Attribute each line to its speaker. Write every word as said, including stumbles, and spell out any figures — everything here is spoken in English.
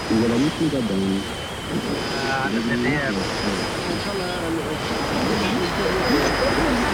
Speaker 1: Regalamos cada um.
Speaker 2: Ah, da C D F.